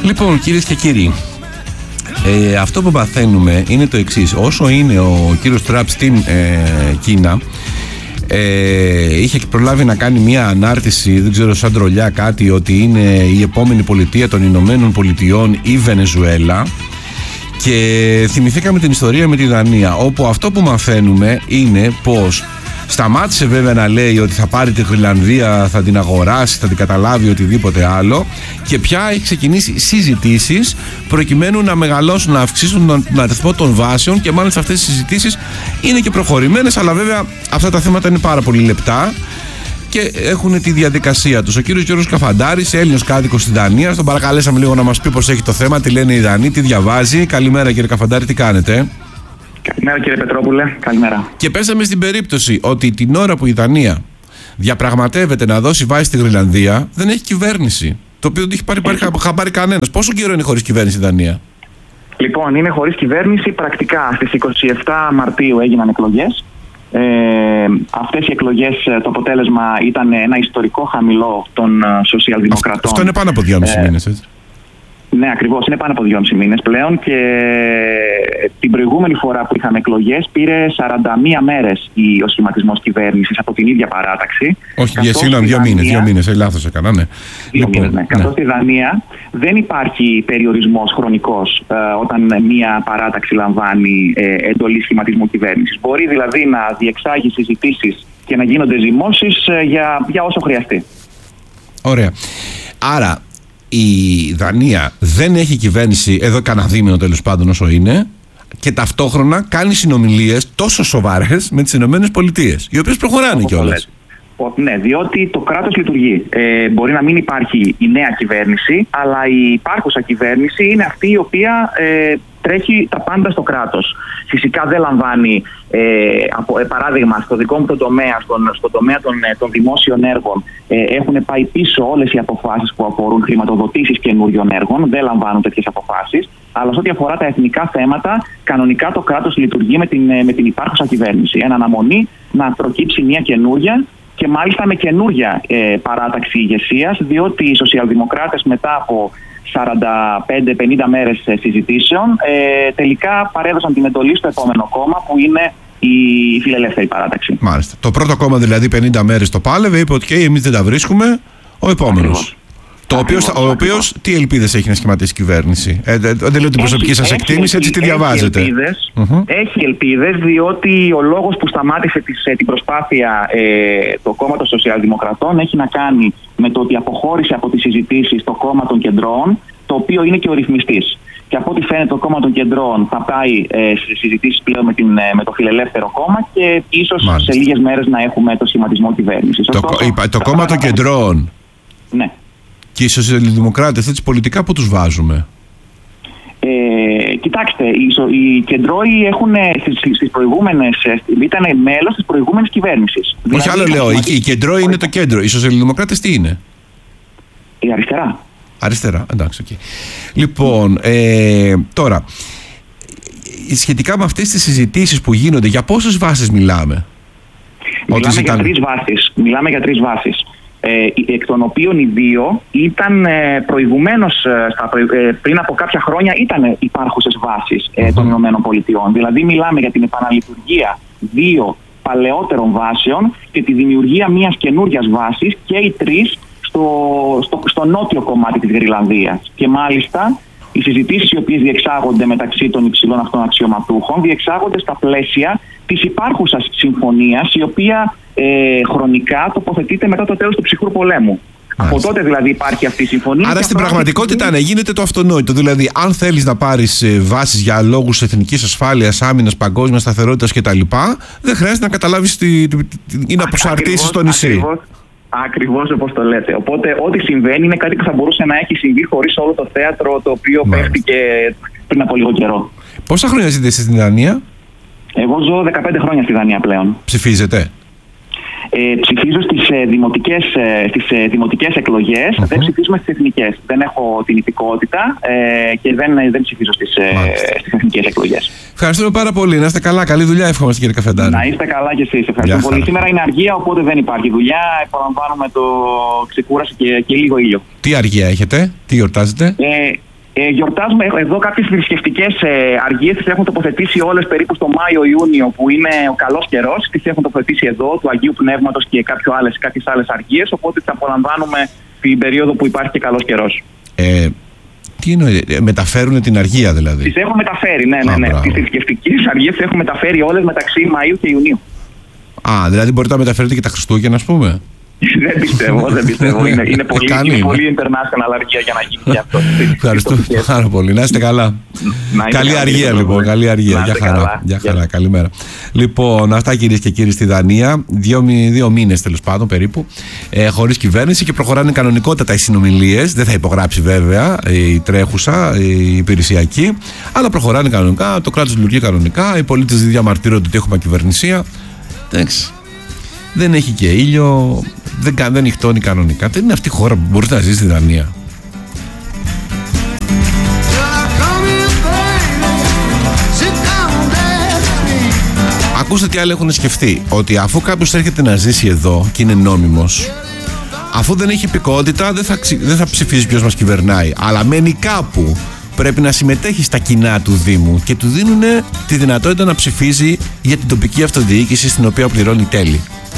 Λοιπόν, κυρίες και κύριοι, αυτό που μαθαίνουμε είναι το εξής. Όσο είναι ο κύριος Τραμπ στην Κίνα, είχε προλάβει να κάνει μια ανάρτηση, δεν ξέρω, σαν τρολιά κάτι, ότι είναι η επόμενη πολιτεία των Ηνωμένων Πολιτειών η Βενεζουέλα. Και θυμηθήκαμε την ιστορία με τη Δανία, όπου αυτό που μαθαίνουμε είναι πως σταμάτησε βέβαια να λέει ότι θα πάρει τη Γροιλανδία, θα την αγοράσει, θα την καταλάβει, οτιδήποτε άλλο, και πια έχει ξεκινήσει συζητήσεις προκειμένου να μεγαλώσουν, να αυξήσουν τον αριθμό των βάσεων, και μάλιστα αυτές οι συζητήσεις είναι και προχωρημένες, αλλά βέβαια αυτά τα θέματα είναι πάρα πολύ λεπτά και έχουν τη διαδικασία τους. Ο κύριος Γιώργος Καφαντάρης, Έλληνος κάτοικος στη Δανία, τον παρακαλέσαμε λίγο να μας πει πώς έχει το θέμα, τι λένε οι Δανείοι, τι διαβάζει. Καλημέρα κύριε Καφαντάρη, τι κάνετε? Καλημέρα κύριε Πετρόπουλε, καλημέρα. Και πέσαμε στην περίπτωση ότι την ώρα που η Δανία διαπραγματεύεται να δώσει βάση στη Γροιλανδία, δεν έχει κυβέρνηση. Το οποίο δεν έχει πάρει χαμπάρι κανένας. Πόσο καιρό είναι χωρίς κυβέρνηση η Δανία? Λοιπόν, είναι χωρίς κυβέρνηση πρακτικά. Στις 27 Μαρτίου έγιναν εκλογές. Αυτές οι εκλογές, το αποτέλεσμα ήταν ένα ιστορικό χαμηλό των σοσιαλδημοκρατών. Αυτό είναι πάνω από 2,5 μήνες, έτσι. Ναι, ακριβώς, είναι πάνω από 2,5 μήνες πλέον, και την προηγούμενη φορά που είχαμε εκλογές πήρε 41 μέρες ο σχηματισμός κυβέρνησης από την ίδια παράταξη. Όχι, συγγνώμη, 2 μήνες, λάθος έκανα, ναι. 2 μήνες, ναι. Καθώς στη Δανία δεν υπάρχει περιορισμός χρονικός όταν μία παράταξη λαμβάνει εντολή σχηματισμού κυβέρνησης. Μπορεί δηλαδή να διεξάγει συζητήσεις και να γίνονται ζυμώσεις για όσο χρειαστεί. Ωραία. Άρα η Δανία δεν έχει κυβέρνηση εδώ κανένα δίμηνο, τέλος πάντων, όσο είναι, και ταυτόχρονα κάνει συνομιλίες τόσο σοβαρές με τις Ηνωμένες Πολιτείες, οι οποίες προχωράνε κιόλας. Ναι, διότι το κράτος λειτουργεί. Μπορεί να μην υπάρχει η νέα κυβέρνηση, αλλά η υπάρχουσα κυβέρνηση είναι αυτή η οποία τρέχει τα πάντα στο κράτος. Φυσικά δεν λαμβάνει, παράδειγμα, στο δικό μου το τομέα, στον τομέα των δημόσιων έργων, έχουν πάει πίσω όλες οι αποφάσεις που αφορούν χρηματοδοτήσεις καινούριων έργων, δεν λαμβάνουν τέτοιες αποφάσεις. Αλλά σε ό,τι αφορά τα εθνικά θέματα, κανονικά το κράτος λειτουργεί με την υπάρχουσα κυβέρνηση. Εν αναμονή να προκύψει μια καινούρια, και μάλιστα με καινούρια παράταξη ηγεσίας, διότι οι σοσιαλδημοκράτες μετά από 45-50 μέρες συζητήσεων τελικά παρέδωσαν την εντολή στο επόμενο κόμμα, που είναι η Φιλελεύθερη Παράταξη. Μάλιστα. Το πρώτο κόμμα δηλαδή 50 μέρες το πάλευε, είπε ότι εμείς δεν τα βρίσκουμε, ο επόμενος. Ο οποίος τι ελπίδες έχει να σχηματίσει κυβέρνηση? Δεν λέω την προσωπική σας εκτίμηση, έτσι τη διαβάζετε. Έχει ελπίδες, διότι ο λόγος που σταμάτησε την προσπάθεια το κόμμα των Σοσιαλδημοκρατών έχει να κάνει με το ότι αποχώρησε από τις συζητήσεις το κόμμα των Κεντρών, το οποίο είναι και ο ρυθμιστής. Και από ό,τι φαίνεται το κόμμα των Κεντρών θα πάει σε συζητήσεις πλέον με το Φιλελεύθερο κόμμα, και ίσως σε λίγες μέρες να έχουμε το σχηματισμό κυβέρνησης. Το κόμμα των Κεντρών. Ναι. Και οι σοσιαλδημοκράτες, έτσι πολιτικά, που τους βάζουμε? Κοιτάξτε, οι κεντρώοι στις προηγούμενες, ήταν μέλος της προηγούμενης κυβέρνησης. Όχι, άλλο λέω, οι κεντρώοι είναι το κέντρο. Οι σοσιαλδημοκράτες τι είναι? Η αριστερά. Αριστερά, εντάξει, okay. Λοιπόν, τώρα, σχετικά με αυτές τις συζητήσεις που γίνονται, για πόσες βάσεις μιλάμε? Μιλάμε για τρεις βάσεις. Εκ των οποίων οι δύο ήταν προηγουμένως, πριν από κάποια χρόνια, ήταν υπάρχουσες βάσεις των ΗΠΑ. Δηλαδή μιλάμε για την επαναλειτουργία 2 παλαιότερων βάσεων και τη δημιουργία μιας καινούριας βάσης, και οι 3 στο νότιο κομμάτι της Γροιλανδίας. Και μάλιστα οι συζητήσεις οι οποίες διεξάγονται μεταξύ των υψηλών αυτών αξιωματούχων διεξάγονται στα πλαίσια της υπάρχουσας συμφωνίας, η οποία χρονικά τοποθετείται μετά το τέλος του ψυχρού πολέμου. Από τότε δηλαδή υπάρχει αυτή η συμφωνία. Άρα στην πραγματικότητα γίνεται το αυτονόητο. Δηλαδή, αν θέλεις να πάρεις βάσεις για λόγους εθνικής ασφάλειας, άμυνας, παγκόσμιας σταθερότητας κτλ., δεν χρειάζεται να καταλάβεις ή να προσαρτήσεις το νησί. Ακριβώς όπως το λέτε. Οπότε, ό,τι συμβαίνει είναι κάτι που θα μπορούσε να έχει συμβεί χωρίς όλο το θέατρο το οποίο παίχτηκε πριν από λίγο καιρό. Πόσα χρόνια ζείτε εσείς στην Δανία? Εγώ ζω 15 χρόνια στη Δανία πλέον. Ψηφίζετε? Ψηφίζω στις δημοτικές εκλογές, δεν ψηφίζουμε στις εθνικές. Δεν έχω την υπηκότητα και δεν ψηφίζω στις εθνικές εκλογές. Ευχαριστούμε πάρα πολύ. Να είστε καλά. Καλή δουλειά, ευχόμαστε κύριε Καφαντάρη. Να είστε καλά κι εσείς. Ευχαριστώ πολύ. Σήμερα είναι αργία, οπότε δεν υπάρχει δουλειά. Επαναλαμβάνουμε το ξεκούραση και λίγο ήλιο. Τι αργία έχετε, τι γιορτάζετε? Γιορτάζουμε εδώ κάποιες θρησκευτικές αργίες, τις έχουν τοποθετήσει όλες περίπου στο Μάιο-Ιούνιο, που είναι ο καλός καιρός. Τις έχουν τοποθετήσει εδώ, του Αγίου Πνεύματος και κάποιες άλλες αργίες. Οπότε τις απολαμβάνουμε την περίοδο που υπάρχει και καλός καιρός. Τι εννοεί, μεταφέρουν την αργία δηλαδή? Τις έχουν μεταφέρει, ναι. Τις θρησκευτικές αργίες τις έχουν μεταφέρει όλες μεταξύ Μαΐου και Ιουνίου. Δηλαδή μπορείτε να μεταφέρετε και τα Χριστούγεννα, ας πούμε? Δεν πιστεύω. Είναι πολύ international αργία για να γίνει και αυτό. Ευχαριστούμε πάρα πολύ. Να είστε καλά. Καλή αργία λοιπόν. Καλή αργία. Γεια χαρά. Καλημέρα. Λοιπόν, αυτά κυρίες και κύριοι στη Δανία. 2 μήνες τέλος πάντων περίπου. Χωρίς κυβέρνηση και προχωράνε κανονικότατα οι συνομιλίες. Δεν θα υπογράψει βέβαια η τρέχουσα, η υπηρεσιακή. Αλλά προχωράνε κανονικά. Το κράτος λειτουργεί κανονικά. Οι πολίτες δεν διαμαρτύρονται ότι έχουμε κυβερνησία. Εντάξει. Δεν έχει και ήλιο, δεν νυχτώνει κανονικά. Δεν είναι αυτή η χώρα που μπορείτε να ζήσει στη Δανία. Ακούστε τι άλλοι έχουν σκεφτεί. Ότι αφού κάποιος έρχεται να ζήσει εδώ και είναι νόμιμος, αφού δεν έχει υπηκότητα, δεν θα ψηφίζει ποιος μας κυβερνάει. Αλλά μένει κάπου. Πρέπει να συμμετέχει στα κοινά του Δήμου και του δίνουν τη δυνατότητα να ψηφίζει για την τοπική αυτοδιοίκηση στην οποία πληρώνει τέλη.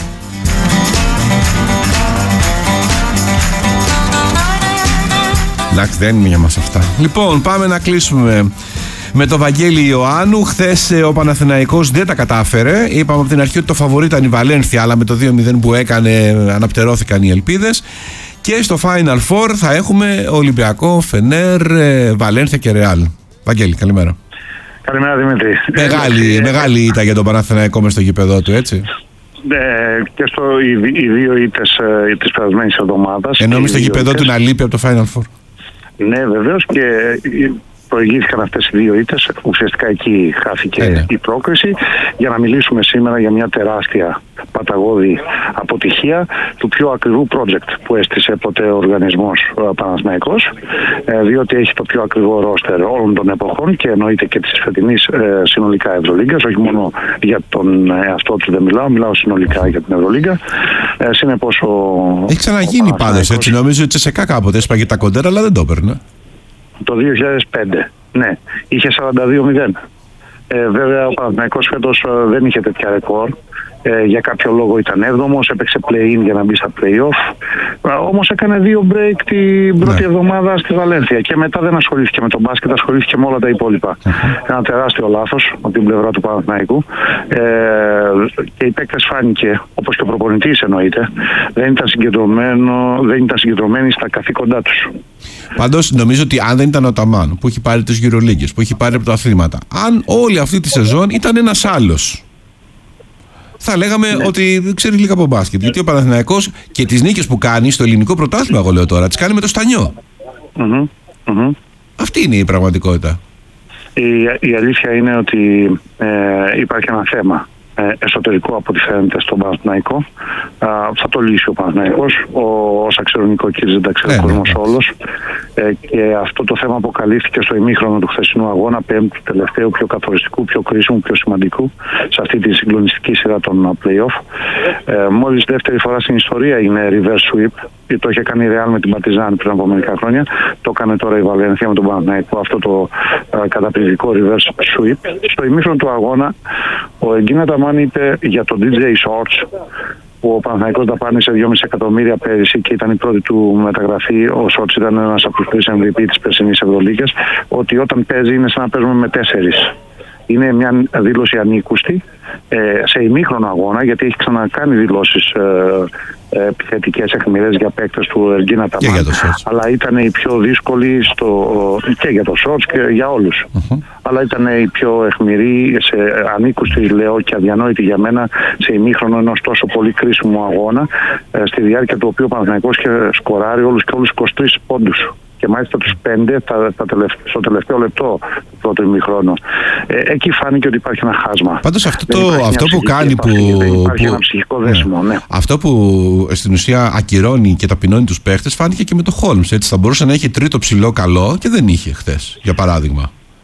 Εντάξει, δεν είναι για μας αυτά. Λοιπόν, πάμε να κλείσουμε με το Βαγγέλη Ιωάννου. Χθες ο Παναθηναϊκός δεν τα κατάφερε. Είπαμε από την αρχή ότι το φαβορί ήταν η Βαλένθια, αλλά με το 2-0 που έκανε αναπτερώθηκαν οι ελπίδες. Και στο Final Four θα έχουμε Ολυμπιακό, Φενέρ, Βαλένθια και Ρεάλ. Βαγγέλη, καλημέρα. Καλημέρα Δημήτρη. Μεγάλη ήττα για τον Παναθηναϊκό μες στο γήπεδο του, έτσι. Και οι 2 ήττες της περασμένης εβδομάδας. Ενώ μες στο γήπεδο του να λείπει από το Final Four. Ναι, βεβαίως, και προηγήθηκαν αυτές οι 2 ήττες. Ουσιαστικά εκεί χάθηκε η πρόκριση. Για να μιλήσουμε σήμερα για μια τεράστια παταγώδη αποτυχία του πιο ακριβού project που έστησε ποτέ ο οργανισμός Παναθηναϊκός, διότι έχει το πιο ακριβό ρόστερ όλων των εποχών και εννοείται και της φετινής συνολικά Ευρωλίγκας. Όχι μόνο για τον εαυτό του δεν μιλάω συνολικά για την Ευρωλίγκα. Συνεπώς έχει ξαναγίνει πάντως, έτσι. Νομίζω ότι σε κάποτε έσπαγε τα κοντέρα, αλλά δεν το έπαιρνε. Το 2005, ναι, είχε 42-0. Βέβαια ο Παναθηναϊκός φέτος δεν είχε τέτοια ρεκόρ. Για κάποιο λόγο ήταν 7ος, έπαιξε play-in για να μπει στα play-off. Όμως έκανε 2 break την πρώτη εβδομάδα στη Βαλένθια και μετά δεν ασχολήθηκε με τον μπάσκετ, ασχολήθηκε με όλα τα υπόλοιπα. Ένα τεράστιο λάθος από την πλευρά του Παναθηναϊκού. Και οι παίκτες φάνηκε, όπως και ο προπονητής εννοείται, δεν ήταν συγκεντρωμένοι στα καθήκοντά τους. Πάντως νομίζω ότι αν δεν ήταν ο Ταμάν που έχει πάρει τις Eurolígues, που έχει πάρει από τα αθλήματα, αν όλη αυτή τη σεζόν ήταν ένας άλλος, θα λέγαμε ότι ξέρει λίγα από μπάσκετ. Γιατί ο Παναθηναϊκός και τις νίκες που κάνει στο ελληνικό πρωτάθλημα, εγώ λέω τώρα, τις κάνει με το στανιό. Αυτή είναι η πραγματικότητα. Η αλήθεια είναι ότι υπάρχει ένα θέμα εσωτερικό από ό,τι φαίνεται στον Παναθηναϊκό. Θα το λύσει ο Παναθηναϊκός. Όσα ξέρουν οι κοκκίδες δεν τα ξέρει ο κόσμος όλος. Και αυτό το θέμα αποκαλύφθηκε στο ημίχρονο του χθεσινού αγώνα, πέμπτου τελευταίου, πιο καθοριστικού, πιο κρίσιμου, πιο σημαντικού σε αυτή τη συγκλονιστική σειρά των play-off. Μόλις δεύτερη φορά στην ιστορία είναι reverse sweep. Το είχε κάνει η Real με την Παρτιζάν πριν από μερικά χρόνια. Το έκανε τώρα η Βαλένθια με τον Παναθηναϊκό, αυτό το καταπληκτικό reverse sweep. Στο ημίχρονο του αγώνα, ο Εγκίνα Ταμάν είπε για τον DJ Shorts, που ο Παναθηναϊκός δαπάνησε 2,5 εκατομμύρια πέρυσι και ήταν η πρώτη του μεταγραφή. Ο Shorts ήταν ένας από τους 3 MVP της περσινής Ευρωλίγκας, ότι όταν παίζει είναι σαν να παίζουμε με 4. Είναι μια δήλωση ανήκουστη σε ημίχρονο αγώνα, γιατί έχει ξανακάνει δηλώσεις επιθετικές εχμηρές για παίκτες του Εργίνα Ταμάν, αλλά ήταν η πιο δύσκολη και για το Σότς και για όλους. Αλλά ήταν η πιο εχμηρή, ανήκουστη λέω και αδιανόητη για μένα, σε ημίχρονο ενός τόσο πολύ κρίσιμου αγώνα, στη διάρκεια του οποίου ο Παναθηναϊκός είχε σκοράρει όλους 23 πόντους. Και μάλιστα τους 5 στο τελευταίο λεπτό του πρώτου ημιχρόνου. Εκεί φάνηκε ότι υπάρχει ένα χάσμα. Πάντως αυτό που κάνει υπάρχει ένα ψυχικό δέσιμο, ναι. Αυτό που στην ουσία ακυρώνει και ταπεινώνει τους παίχτες φάνηκε και με το Χόλμς. Έτσι θα μπορούσε να έχει τρίτο ψηλό καλό και δεν είχε χθες, για παράδειγμα.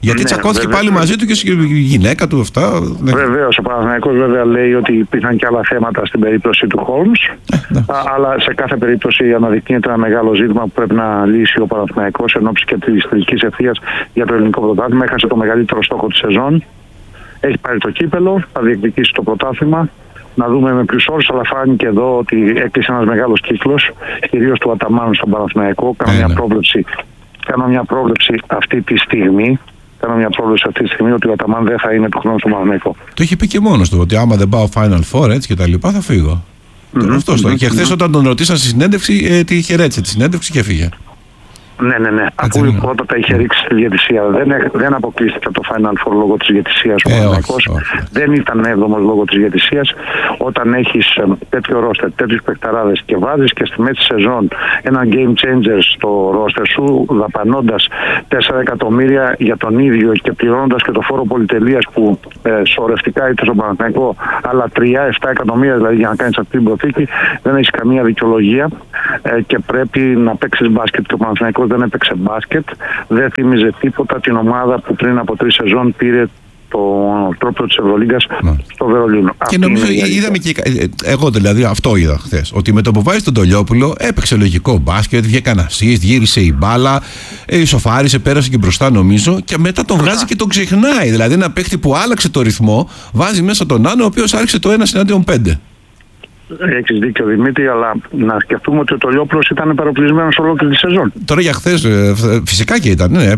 Γιατί τσακώθηκε πάλι μαζί του και η γυναίκα του αυτά. Βεβαίως, ο Παναθηναϊκός βέβαια λέει ότι υπήρχαν και άλλα θέματα στην περίπτωση του Holmes. Αλλά σε κάθε περίπτωση αναδεικνύεται ένα μεγάλο ζήτημα που πρέπει να λύσει ο Παναθηναϊκός εν ώψη και της τελικής ευθείας για το ελληνικό πρωτάθλημα. Έχασε το μεγαλύτερο στόχο της σεζόν. Έχει πάρει το κύπελο, θα διεκδικήσει το πρωτάθλημα. Να δούμε με ποιους όρους, αλλά φάνηκε εδώ ότι έκλεισε ένας μεγάλος κύκλος, κυρίως του Αταμάνου στον Παναθηναϊκό. Κάνω μια πρόβλεψη αυτή τη στιγμή. Ότι ο Αταμάν δεν θα είναι του χρόνου στο Παναθηναϊκό. Το είχε πει και μόνος του ότι άμα δεν πάω Final Four έτσι και τα λοιπά θα φύγω. Και χθες όταν τον ρωτήσαν στη συνέντευξη, τη χαιρέτησε τη συνέντευξη και φύγε. Ναι. Αφού υπότατα είχε ρίξει τη διαιτησία, δεν αποκλείστηκε από το Final Four λόγω της διαιτησίας ο Παναθηναϊκός. Δεν ήταν 7ος λόγω της διαιτησίας. Όταν έχεις τέτοιο ρόστερ, τέτοιους παικταράδες και βάζεις και στη μέση σεζόν ένα game changer στο ρόστερ σου, δαπανώντας 4 εκατομμύρια για τον ίδιο και πληρώνοντας και το φόρο πολυτελείας που σωρευτικά είτε στο Παναθηναϊκό, αλλά 3-7 εκατομμύρια δηλαδή για να κάνεις αυτή την προθήκη, δεν έχεις καμία δικαιολογία και πρέπει να παίξεις μπάσκετ. Και ο Παναθηναϊκός δεν έπαιξε μπάσκετ, δεν θύμιζε τίποτα την ομάδα που πριν από 3 σεζόν πήρε το τρόπο της Ευρωλίγκας στο Βερολίνο. Και νομίζω είδαμε και εγώ δηλαδή αυτό είδα χθες, ότι με το που βάζει τον Τολιόπουλο έπαιξε λογικό μπάσκετ, βγήκαν ασίστ, γύρισε η μπάλα, ισοφάρισε, πέρασε και μπροστά νομίζω και μετά τον βγάζει και τον ξεχνάει. Δηλαδή ένα παίχτη που άλλαξε το ρυθμό, βάζει μέσα τον Άνω ο οποίος άρχισε το 1-5. Έχεις δίκιο Δημήτρη, αλλά να σκεφτούμε ότι ο Τολιόπουλος ήταν παροπλισμένος ολόκληρη τη σεζόν. Τώρα για χθες φυσικά και ήταν, ναι,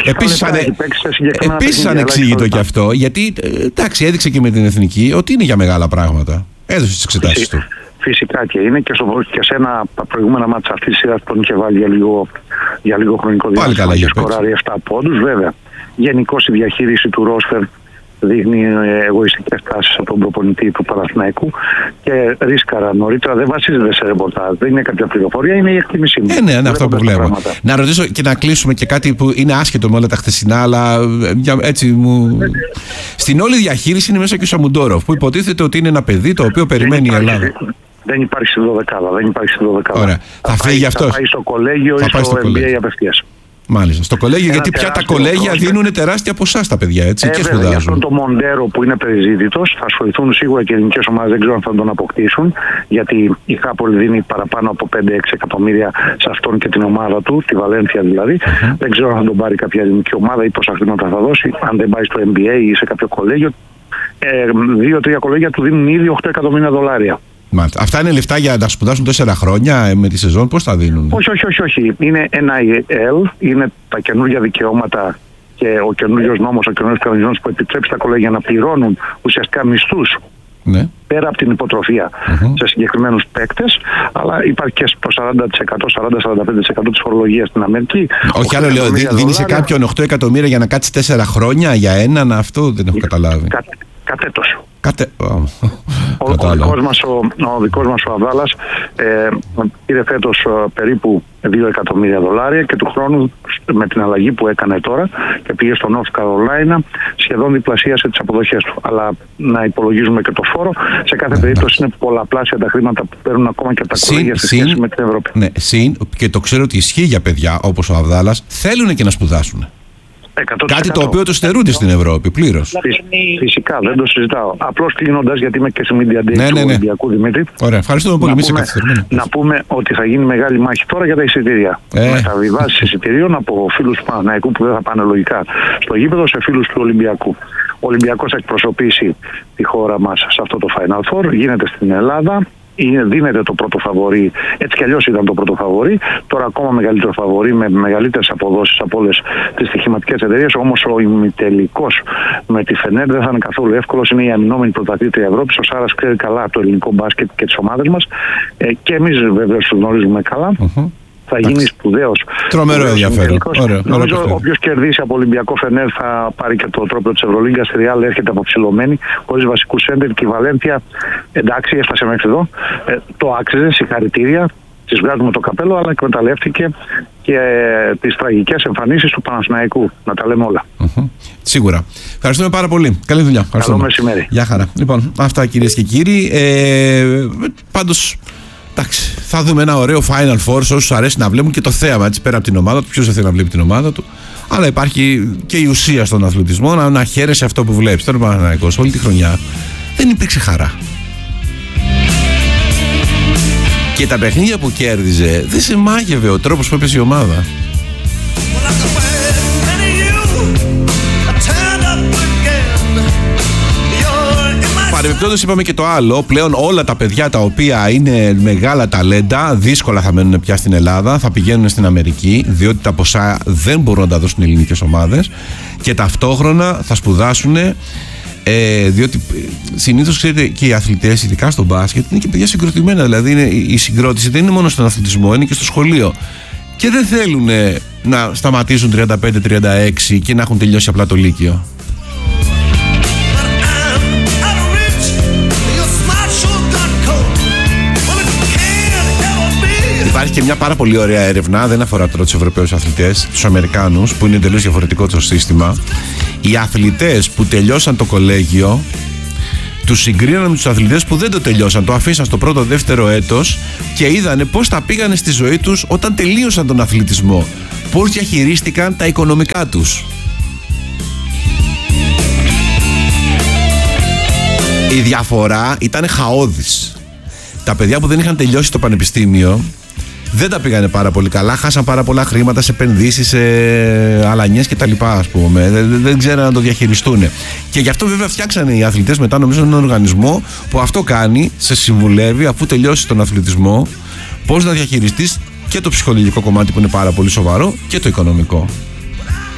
επίσης ανεξήγητο και αυτό, γιατί εντάξει έδειξε και με την εθνική ότι είναι για μεγάλα πράγματα. Έδωσε τις εξετάσεις του. Φυσικά και είναι και σε ένα από τα προηγούμενα μάτσα αυτής της σειράς που τον είχε βάλει για λίγο χρονικό διάστημα και σκοράρει 7 πόντους. Βέβαια, γενικώς η διαχείριση του ρόστερ δείχνει εγωιστικές τάσεις από τον προπονητή του Παναθηναϊκού και ρίσκαρα νωρίτερα. Δεν βασίζεται σε ρεπορτάζ, δεν είναι κάποια πληροφορία, είναι η εκτίμησή μου. Ναι, αυτό που βλέπω. Να ρωτήσω και να κλείσουμε και κάτι που είναι άσχετο με όλα τα χθεσινά, αλλά έτσι μου. Στην όλη διαχείριση είναι μέσα και ο Σαμουντόροφ, που υποτίθεται ότι είναι ένα παιδί το οποίο περιμένει η Ελλάδα. Δεν υπάρχει στη 12. Ωραία. Θα φύγει αυτός. Θα πάει στο κολέγιο ή στο NBA απευθείας. Μάλιστα. Στο κολέγιο, γιατί πια τα κολέγια δίνουν τεράστια ποσά στα παιδιά, έτσι, και σπουδάζουν. Για αυτόν τον Μοντέρο που είναι περιζήτητος, θα ασχοληθούν σίγουρα και οι ελληνικές ομάδες, δεν ξέρω αν θα τον αποκτήσουν, γιατί η Χάπολη δίνει παραπάνω από 5-6 εκατομμύρια σε αυτόν και την ομάδα του, τη Βαλένθια δηλαδή. Δεν ξέρω αν θα τον πάρει κάποια ελληνική ομάδα ή πόσα χρήματα θα δώσει, αν δεν πάει στο NBA ή σε κάποιο κολέγιο. 2-3 κολέγια του δίνουν ήδη $8 εκατομμύρια. Μάλιστα. Αυτά είναι λεφτά για να σπουδάσουν 4 χρόνια με τη σεζόν, πώς θα δίνουν? Όχι. Είναι NIL, είναι τα καινούργια δικαιώματα και ο καινούριος νόμος, ο καινούριος κανονισμός που επιτρέπει στα κολέγια να πληρώνουν ουσιαστικά μισθούς πέρα από την υποτροφία σε συγκεκριμένους παίκτες, αλλά υπάρχει και στο 40-45% της φορολογίας στην Αμερική. Όχι, άλλο λέω, δίνει σε κάποιον 8 εκατομμύρια για να κάτσει 4 χρόνια για έναν, αυτό δεν έχω καταλάβει. Κατέτος. Ο δικός μας ο Αβδάλας πήρε φέτος περίπου $2 εκατομμύρια και του χρόνου με την αλλαγή που έκανε τώρα και πήγε στο North Carolina σχεδόν διπλασίασε τις αποδοχές του. Αλλά να υπολογίζουμε και το φόρο. Σε κάθε περίπτωση είναι πολλαπλάσια τα χρήματα που παίρνουν ακόμα και τα κολέγια σε σχέση με την Ευρώπη. Ναι, και το ξέρω ότι ισχύει για παιδιά όπως ο Αβδάλας, θέλουν και να σπουδάσουν. 100%. Κάτι το οποίο το στερούνται στην Ευρώπη πλήρως. Φυσικά, δεν το συζητάω. Απλώς κλείνοντας, γιατί είμαι και σε Media Day του Ολυμπιακού, Δημήτρη. Ωραία, ευχαριστούμε πολύ. Να πούμε ότι θα γίνει μεγάλη μάχη τώρα για τα εισιτήρια. Μεταβιβάσεις εισιτηρίων από φίλους του Παναθηναϊκού που δεν θα πάνε λογικά στο γήπεδο σε φίλους του Ολυμπιακού. Ο Ολυμπιακός θα εκπροσωπήσει τη χώρα μας σε αυτό το Final Four. Γίνεται στην Ελλάδα. Δίνεται το πρώτο φαβορί, έτσι κι αλλιώς ήταν το πρώτο φαβορί, τώρα ακόμα μεγαλύτερο φαβορί με μεγαλύτερες αποδόσεις από όλες τις στοιχηματικές εταιρείες. Όμως ο ημιτελικός με τη Φενέρ δεν θα είναι καθόλου εύκολος, είναι η αμυνόμενη πρωταθλήτρια Ευρώπης. Ο Σάρας ξέρει καλά το ελληνικό μπάσκετ και τις ομάδες μας και εμείς βεβαίως τους γνωρίζουμε καλά. Θα γίνει σπουδαίος. Τρομερό ενδιαφέρον. Νομίζω όποιος κερδίσει από Ολυμπιακό Φενέρ θα πάρει και το τρόπαιο της Ευρωλίγκας. Η Real έρχεται αποψηλωμένη, χωρίς βασικούς σέντερ και η Βαλένθια, εντάξει, έφτασε μέχρι εδώ. Το άξιζε, συγχαρητήρια. Της βγάζουμε το καπέλο, αλλά εκμεταλλεύτηκε και τις τραγικές εμφανίσεις του Παναθηναϊκού. Να τα λέμε όλα. Σίγουρα. Ευχαριστούμε πάρα πολύ. Καλή δουλειά. Καλό μεσημέρι. Γεια χαρά. Λοιπόν, αυτά κυρίες και κύριοι. Πάντως. εντάξει, θα δούμε ένα ωραίο Final Four σε όσους αρέσει να βλέπουν και το θέαμα έτσι, πέρα από την ομάδα του. Ποιος δεν θέλει να βλέπει την ομάδα του. Αλλά υπάρχει και η ουσία στον αθλητισμό να χαίρεσαι αυτό που βλέπεις. Τώρα Παναθηναϊκός όλη τη χρονιά δεν υπήρξε χαρά. Και τα παιχνίδια που κέρδιζε δεν σε μάγευε ο τρόπος που έπαιζε η ομάδα. Παρεμπιπτόντως είπαμε και το άλλο. Πλέον όλα τα παιδιά τα οποία είναι μεγάλα ταλέντα δύσκολα θα μένουν πια στην Ελλάδα, θα πηγαίνουν στην Αμερική, διότι τα ποσά δεν μπορούν να τα δώσουν οι ελληνικές ομάδες, και ταυτόχρονα θα σπουδάσουν, διότι συνήθως ξέρετε και οι αθλητές, ειδικά στο μπάσκετ, είναι και παιδιά συγκροτημένα. Δηλαδή η συγκρότηση δεν είναι μόνο στον αθλητισμό, είναι και στο σχολείο. Και δεν θέλουν να σταματήσουν 35-36 και να έχουν τελειώσει απλά το λύκειο. Υπάρχει και μια πάρα πολύ ωραία έρευνα, δεν αφορά τώρα τους Ευρωπαίους αθλητές, τους Αμερικάνους, που είναι εντελώς διαφορετικό το σύστημα. Οι αθλητές που τελειώσαν το κολέγιο τους συγκρίναν με τους αθλητές που δεν το τελειώσαν, το αφήσαν στο πρώτο δεύτερο έτος και είδανε πώς τα πήγανε στη ζωή τους όταν τελείωσαν τον αθλητισμό, πώς διαχειρίστηκαν τα οικονομικά τους. Η διαφορά ήταν χαόδης. Τα παιδιά που δεν είχαν τελειώσει το πανεπιστήμιο δεν τα πήγανε πάρα πολύ καλά, χάσαν πάρα πολλά χρήματα σε επενδύσεις, σε αλανιές και τα λοιπά, ας πούμε. Δεν ξέραν να το διαχειριστούν. Και γι' αυτό βέβαια φτιάξανε οι αθλητές μετά, νομίζω, έναν οργανισμό που αυτό κάνει, σε συμβουλεύει αφού τελειώσεις τον αθλητισμό, πώς να διαχειριστείς και το ψυχολογικό κομμάτι που είναι πάρα πολύ σοβαρό και το οικονομικό.